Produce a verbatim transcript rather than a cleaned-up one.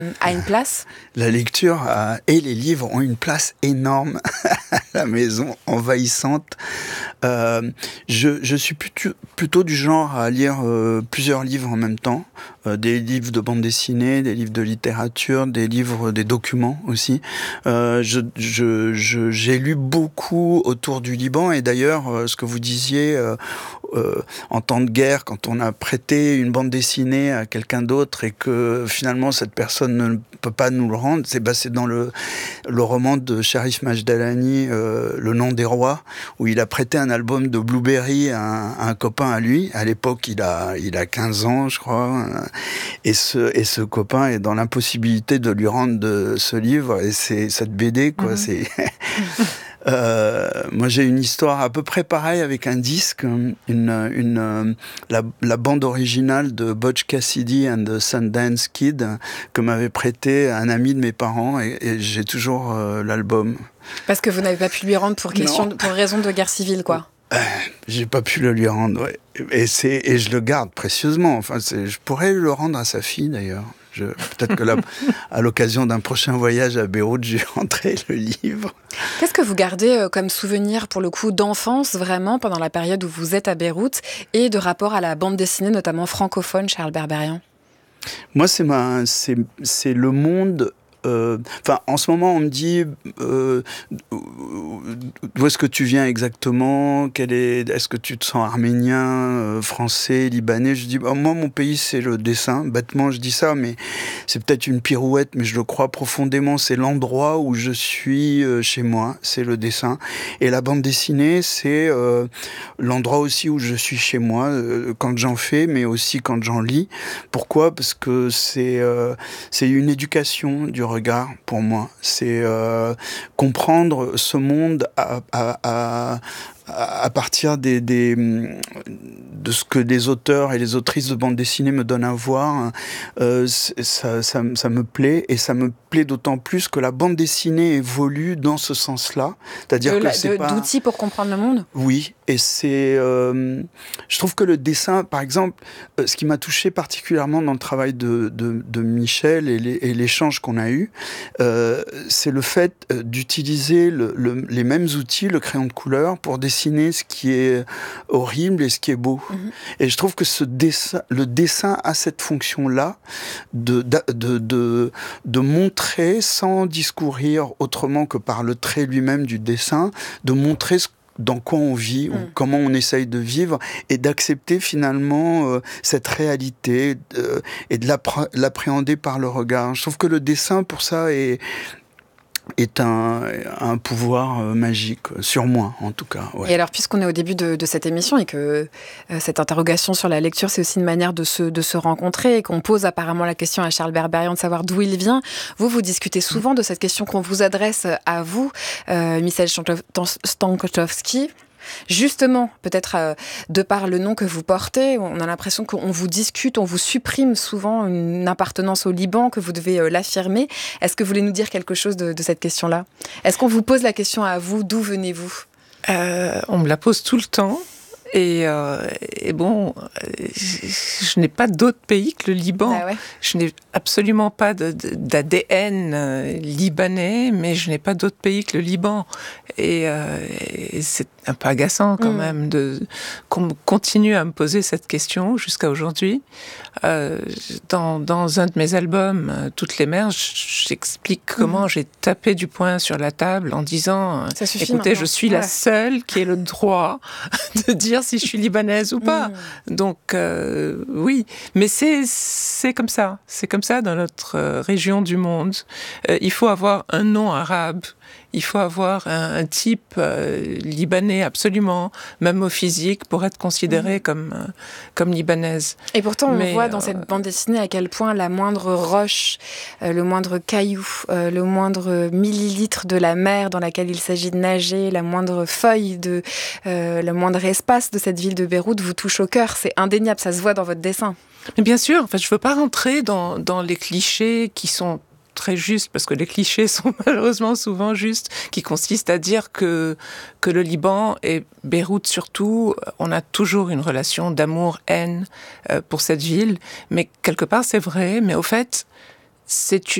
a une place ? La lecture a, et les livres ont une place énorme à la maison, envahissante. Euh, je, je suis plutôt, plutôt du genre à lire euh, plusieurs livres en même temps. Euh, des livres de bande dessinée, des livres de littérature, des livres, des documents aussi. Euh, je, je, je, j'ai lu beaucoup autour du Liban et d'ailleurs, euh, ce que vous disiez, euh, euh, en temps de guerre, quand on a prêté une bande dessinée à quelqu'un d'autre et que finalement cette personne ne peut pas nous le rendre, c'est, bah, c'est dans le, le roman de Sharif Majdelani, euh, Le nom des rois, où il a prêté un album de Blueberry à un, à un copain à lui. À l'époque, il a, il a quinze ans, je crois. Et ce, et ce copain est dans l'impossibilité de lui rendre de, ce livre. Et c'est cette B D, quoi. Mmh. C'est... Euh, moi, j'ai une histoire à peu près pareille avec un disque, une, une, euh, la, la bande originale de Butch Cassidy and the Sundance Kid que m'avait prêté un ami de mes parents et, et j'ai toujours euh, l'album. Parce que vous n'avez pas pu lui rendre pour, question, pour raison de guerre civile, quoi. Euh, j'ai pas pu le lui rendre, ouais. Et, c'est, et je le garde précieusement. Enfin, c'est, je pourrais le rendre à sa fille, d'ailleurs. Je, peut-être que là, à l'occasion d'un prochain voyage à Beyrouth, j'ai rentré le livre. Qu'est-ce que vous gardez comme souvenir, pour le coup, d'enfance, vraiment, pendant la période où vous êtes à Beyrouth, et de rapport à la bande dessinée, notamment francophone, Charles Berberian ? Moi, c'est, ma, c'est, c'est le monde... Euh, enfin, en ce moment, on me dit euh, d'où est-ce que tu viens exactement ? Quel est, est-ce que tu te sens arménien, euh, français, libanais ? Je dis, bah, moi, mon pays, c'est le dessin. Bêtement, je dis ça, mais c'est peut-être une pirouette, mais je le crois profondément. C'est l'endroit où je suis euh, chez moi, c'est le dessin. Et la bande dessinée, c'est euh, l'endroit aussi où je suis chez moi, euh, quand j'en fais, mais aussi quand j'en lis. Pourquoi ? Parce que c'est, euh, c'est une éducation du regard pour moi, c'est euh, comprendre ce monde à, à, à, à partir des, des, de ce que les auteurs et les autrices de bande dessinée me donnent à voir. Euh, ça, ça, ça me plaît et ça me plaît d'autant plus que la bande dessinée évolue dans ce sens-là. C'est-à-dire de que la, c'est de, pas... d'outils pour comprendre le monde ? Oui, et c'est... Euh, je trouve que le dessin, par exemple, euh, ce qui m'a touché particulièrement dans le travail de, de, de Michel et, les, et l'échange qu'on a eu, euh, c'est le fait d'utiliser le, le, les mêmes outils, le crayon de couleur, pour dessiner ce qui est horrible et ce qui est beau. Mmh. Et je trouve que ce dessin, le dessin a cette fonction-là de, de, de, de, de montrer, sans discourir autrement que par le trait lui-même du dessin, de montrer ce dans quoi on vit, mmh. ou comment on essaye de vivre, et d'accepter finalement euh, cette réalité euh, et de l'appré- l'appréhender par le regard. Je trouve que le dessin, pour ça, est... est un, un pouvoir euh, magique, sur moi en tout cas. Ouais. Et alors, puisqu'on est au début de, de cette émission et que euh, cette interrogation sur la lecture, c'est aussi une manière de se, de se rencontrer et qu'on pose apparemment la question à Charles Berberian de savoir d'où il vient, vous, vous discutez souvent de cette question qu'on vous adresse à vous, euh, Michel Stankowski. Justement, peut-être euh, de par le nom que vous portez, on a l'impression qu'on vous discute, on vous supprime souvent une appartenance au Liban, que vous devez euh, l'affirmer. Est-ce que vous voulez nous dire quelque chose de, de cette question-là ? Est-ce qu'on vous pose la question à vous, d'où venez-vous ? euh, On me la pose tout le temps. Et, euh, et bon, je, je n'ai pas d'autre pays que le Liban. Ah ouais. Je n'ai absolument pas de, de, d'A D N euh, libanais, mais je n'ai pas d'autre pays que le Liban. Et, euh, et c'est un peu agaçant quand mmh. même de, qu'on continue à me poser cette question jusqu'à aujourd'hui. Euh, dans, dans un de mes albums, euh, Toutes les mers, j'explique comment mmh. j'ai tapé du poing sur la table en disant « Écoutez, maintenant. je suis ouais. la seule qui ait le droit de dire si je suis libanaise ou pas. Mmh. » Donc, euh, oui. Mais c'est, c'est comme ça. C'est comme ça dans notre euh, région du monde. Euh, il faut avoir un nom arabe. Il faut avoir un, un type euh, libanais absolument, même au physique, pour être considérée mmh. comme, euh, comme libanaise. Et pourtant, on Mais, voit dans euh, cette bande dessinée à quel point la moindre roche, euh, le moindre caillou, euh, le moindre millilitre de la mer dans laquelle il s'agit de nager, la moindre feuille, de, euh, le moindre espace de cette ville de Beyrouth vous touche au cœur. C'est indéniable, ça se voit dans votre dessin. Mais bien sûr, en fait, je ne veux pas rentrer dans, dans les clichés qui sont très juste, parce que les clichés sont malheureusement souvent justes, qui consistent à dire que, que le Liban et Beyrouth surtout, on a toujours une relation d'amour-haine euh, pour cette ville. Mais quelque part, c'est vrai, mais au fait, c'est